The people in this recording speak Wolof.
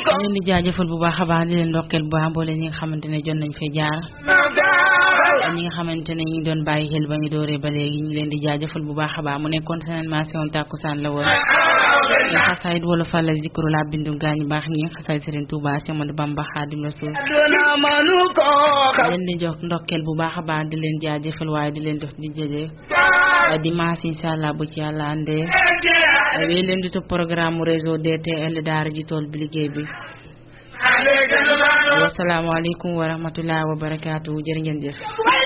leen di jaajëfal bu baax a baax di leen ndokkeel bu baax boole ñi nga xamante ne jot nañ fee jaar ñi nga xamante ne ñu ngi doon bàyyi xel ba ñu dooree ba léegi ñu leen di jaajëfal bu baax a baax mu nekkoon seen animation takkusaan la woon xasaayid wala fàlla zikru la bindu gaañu baax ñi xasaayid Serigne Touba Cheikh Ahmadou Bamba Khadim Rasoul leen di jox ndokkeel bu baax a baax di leen jaajëfal waaye di leen jox di jëjee dimanche inshallah bu ci yàlla andee wéy leen di topp programme réseau DTL daara ji tool bi liggéey bi wasalaamaaleykum wa rahmatullahi wa barakaatu jërë ngeen jëf